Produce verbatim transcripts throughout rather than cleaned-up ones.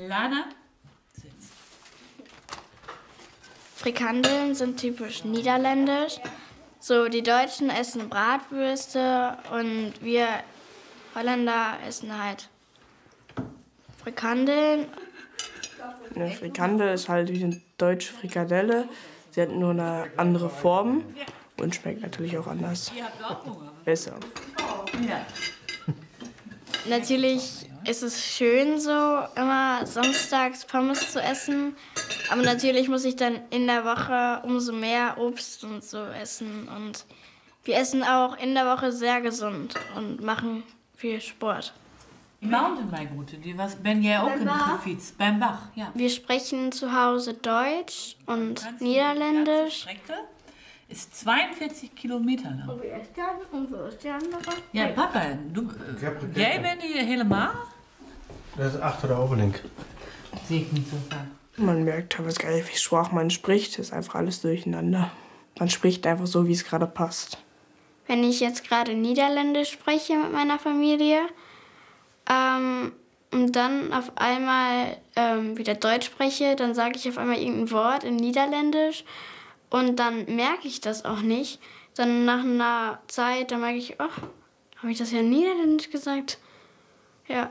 Lana, sitz. Frikandeln sind typisch niederländisch. So, die Deutschen essen Bratwürste und wir Holländer essen halt Frikandeln. Eine Frikandel ist halt wie eine deutsche Frikadelle. Sie hat nur eine andere Form und schmeckt natürlich auch anders. Besser. Ja. Natürlich ist es schön, so immer samstags Pommes zu essen. Aber natürlich muss ich dann in der Woche umso mehr Obst und so essen. Und wir essen auch in der Woche sehr gesund und machen viel Sport. Mountainbike-Route, die was ben jij ook in gefietst? Beim Bach, ja. Wir sprechen zu Hause Deutsch und Niederländisch. Die Strecke ist zweiundvierzig Kilometer lang. Und wie ist die, und wo ist die andere? Ja, Papa, du, jij bent hier helemaal? Das ist acht oder Oberlink. Sehe ich nicht so fern. Man merkt teilweise gar nicht, wie Sprach man spricht. Das ist einfach alles durcheinander. Man spricht einfach so, wie es gerade passt. Wenn ich jetzt gerade Niederländisch spreche mit meiner Familie, ähm, und dann auf einmal ähm, wieder Deutsch spreche, dann sage ich auf einmal irgendein Wort in Niederländisch und dann merke ich das auch nicht. Dann nach einer Zeit, dann merke ich, oh, habe ich das ja in Niederländisch gesagt? Ja.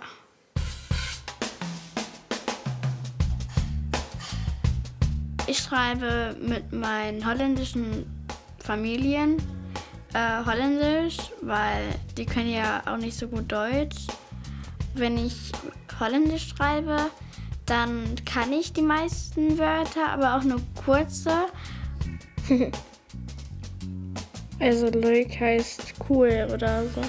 Ich schreibe mit meinen holländischen Familien äh, Holländisch, weil die können ja auch nicht so gut Deutsch. Wenn ich Holländisch schreibe, dann kann ich die meisten Wörter, aber auch nur kurze. Also leuk heißt cool oder so.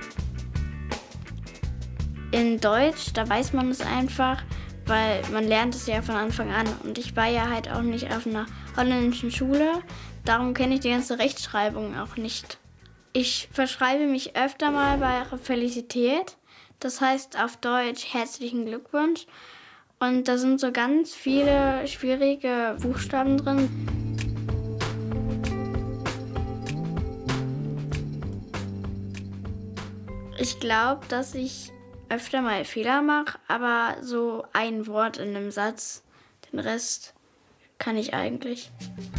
In Deutsch, da weiß man es einfach, weil man lernt es ja von Anfang an. Und ich war ja halt auch nicht auf einer holländischen Schule, darum kenne ich die ganze Rechtschreibung auch nicht. Ich verschreibe mich öfter mal bei Felicität. Das heißt auf Deutsch herzlichen Glückwunsch. Und da sind so ganz viele schwierige Buchstaben drin. Ich glaube, dass ich öfter mal Fehler mache, aber so ein Wort in einem Satz, den Rest kann ich eigentlich.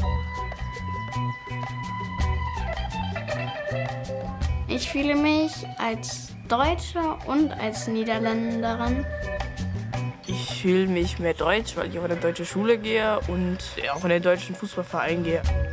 Ich fühle mich als Deutsche und als Niederländerin. Ich fühle mich mehr deutsch, weil ich auf eine deutsche Schule gehe und auch in den deutschen Fußballverein gehe.